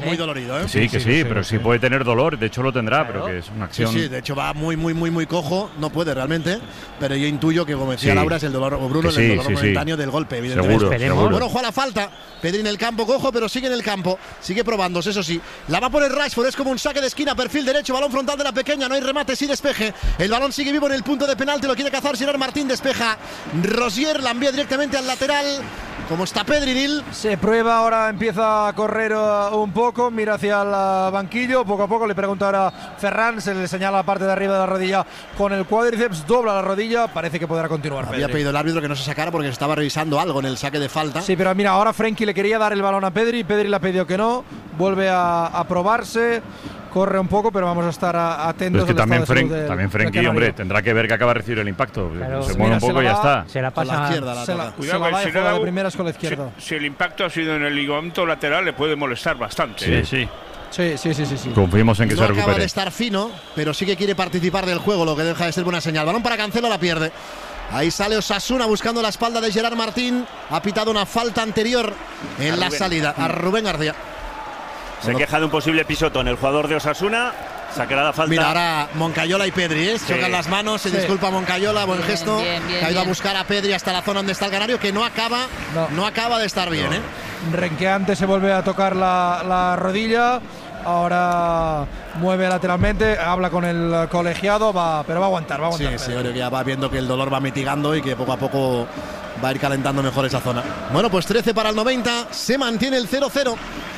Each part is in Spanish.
Muy dolorido, ¿eh? Sí, pero sí puede tener dolor. De hecho lo tendrá, pero que es una acción. Sí, de hecho va muy cojo. No puede realmente. Pero yo intuyo que, como decía Laura, es el dolor, o Bruno, el dolor momentáneo del golpe, evidentemente. Seguro. Bueno, juega la falta. Pedri en el campo, cojo, pero sigue en el campo. Sigue probándose, eso sí. La va a poner Rashford, es como un saque de esquina, perfil derecho, balón frontal de la pequeña, no hay remate, sí despeje. El balón sigue vivo en el punto de penalti, lo quiere cazar Gerard Martín, despeja Rosier, la envía directamente al lateral. Como está Pedri, Nil. Se prueba ahora, empieza a correr un poco, mira hacia el banquillo, poco a poco le pregunta ahora Ferran, se le señala la parte de arriba de la rodilla con el cuádriceps, dobla la rodilla, parece que podrá continuar. Había pedido el árbitro que no se sacara porque se estaba revisando algo en el saque de falta. Sí, pero mira, ahora Frenkie le quería dar el balón a Pedri le ha pedido que no, vuelve a probarse. Corre un poco, pero vamos a estar atentos. Pero es que también Frenkie, hombre, tendrá que ver que acaba de recibir el impacto. Claro, se mueve un poco y ya está. Se la pasa a la izquierda. Se la va a jugar de primeras con la izquierda. Si el impacto ha sido en el ligamento lateral, le puede molestar bastante. Sí. Confiemos en que se recupere. No acaba de estar fino, pero sí que quiere participar del juego, lo que deja de ser buena señal. Balón para Cancelo, la pierde. Ahí sale Osasuna buscando la espalda de Gerard Martín. Ha pitado una falta anterior en la salida a Rubén García. Se queja de un posible pisotón el jugador de Osasuna. Sacará la falta. Mira, ahora Moncayola y Pedri, chocan las manos, se disculpa Moncayola, buen gesto. Bien, que ha ido a buscar a Pedri hasta la zona donde está el canario, que no acaba de estar bien. Renqueante se vuelve a tocar la rodilla. Ahora mueve lateralmente, habla con el colegiado, pero va a aguantar. Sí, creo que ya va viendo que el dolor va mitigando y que poco a poco va a ir calentando mejor esa zona. Bueno, pues 13 para el 90, se mantiene el 0-0.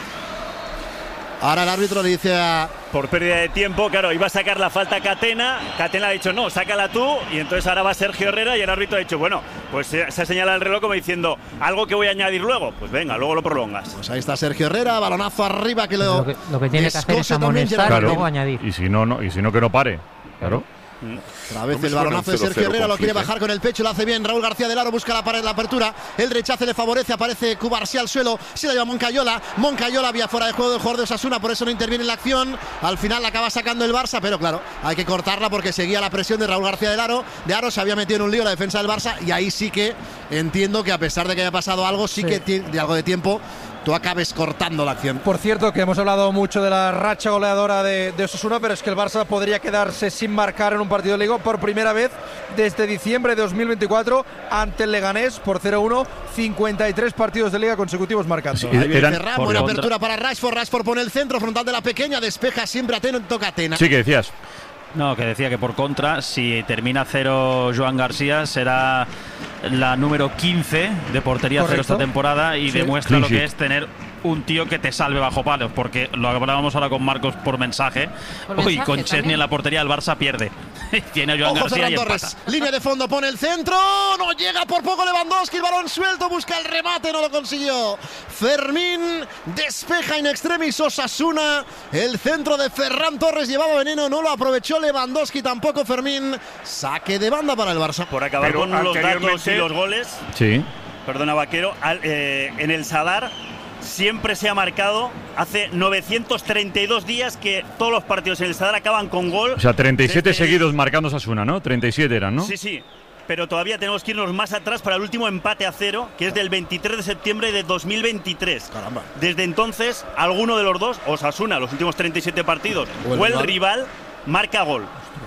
Ahora el árbitro le dice a... Por pérdida de tiempo, claro, iba a sacar la falta Catena. Catena ha dicho, no, sácala tú. Y entonces ahora va Sergio Herrera y el árbitro ha dicho, bueno, pues se señala el reloj como diciendo, algo que voy a añadir luego. Pues venga, luego lo prolongas. Pues ahí está Sergio Herrera, balonazo arriba que lo que tiene que hacer es amonestar y luego añadir. Y si no que no pare. Claro. Otra vez el balonazo de Sergio Herrera, lo quiere bajar con el pecho, lo hace bien. Raúl García del Aro busca la apertura. El rechace le favorece, aparece Cubarsí al suelo. Se la lleva Moncayola. Moncayola había fuera de juego del jugador de Osasuna, por eso no interviene en la acción. Al final la acaba sacando el Barça, pero claro, hay que cortarla porque seguía la presión de Raúl García del Aro. De Aro se había metido en un lío la defensa del Barça y ahí sí que entiendo que a pesar de que haya pasado algo, sí que de algo de tiempo tú acabes cortando la acción. Por cierto, que hemos hablado mucho de la racha goleadora de Osasuna, pero es que el Barça podría quedarse sin marcar en un partido de Liga por primera vez desde diciembre de 2024 ante el Leganés por 0-1, 53 partidos de Liga consecutivos marcando. Sí, buena apertura para Rashford pone el centro frontal de la pequeña, despeja siempre toca Atena. Sí, que decías. No, que decía que por contra, si termina 0 Joan García, será la número 15 de portería cero esta temporada y demuestra lo que es tener un tío que te salve bajo palos, porque lo hablábamos ahora con Marcos por mensaje. Hoy con Chesney en la portería el Barça pierde. Tiene a Joan García y empata. Línea de fondo, pone el centro, no llega por poco Lewandowski, el balón suelto, busca el remate, no lo consiguió. Fermín despeja in extremis Osasuna, el centro de Ferran Torres llevaba veneno, no lo aprovechó Lewandowski, tampoco Fermín. Saque de banda para el Barça. Por acabar con los datos y los goles. Sí. Perdona, Vaquero, en el Sadar siempre se ha marcado, hace 932 días que todos los partidos en el Sadar acaban con gol. O sea, 37 seguidos marcando Osasuna, ¿no? 37 eran, ¿no? Sí, pero todavía tenemos que irnos más atrás para el último empate a 0, que es del 23 de septiembre de 2023. Caramba. Desde entonces, alguno de los dos, Osasuna, los últimos 37 partidos, o el rival, marca gol.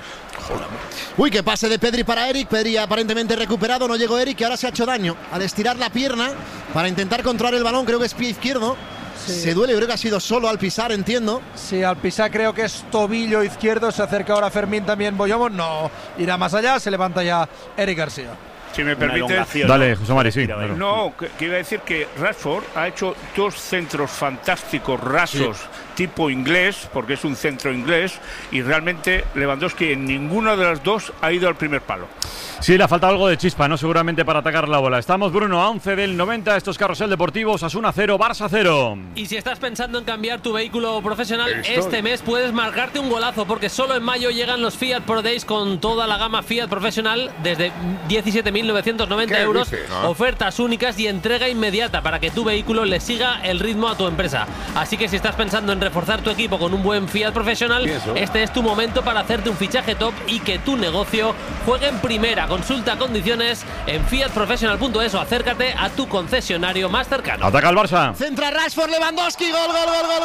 Uy, que pase de Pedri para Eric. Pedri aparentemente recuperado, no llegó Eric, que ahora se ha hecho daño al estirar la pierna para intentar controlar el balón, creo que es pie izquierdo. Se duele, creo que ha sido solo al pisar, entiendo. Sí, al pisar creo que es tobillo izquierdo. Se acerca ahora Fermín también. Boyomo no irá más allá, se levanta ya Eric García. Si me permites, dale, José Mari, sí. No, que iba a decir que Rashford ha hecho 2 centros fantásticos, rasos, tipo inglés, porque es un centro inglés, y realmente Lewandowski en ninguna de las dos ha ido al primer palo. Sí, le ha faltado algo de chispa, ¿no? Seguramente para atacar la bola. Estamos, Bruno, a 11 del 90. Esto es Carrusel Deportivo. Osasuna 0, Barça 0. Y si estás pensando en cambiar tu vehículo profesional, este mes puedes marcarte un golazo, porque solo en mayo llegan los Fiat Pro Days con toda la gama Fiat profesional desde 17.990 euros. Ofertas únicas y entrega inmediata para que tu vehículo le siga el ritmo a tu empresa. Así que si estás pensando en reforzar tu equipo con un buen Fiat profesional, este es tu momento para hacerte un fichaje top y que tu negocio juegue en primera. Consulta condiciones en fiatprofessional.es o acércate a tu concesionario más cercano. Ataca el Barça. Centra Rashford, Lewandowski, gol.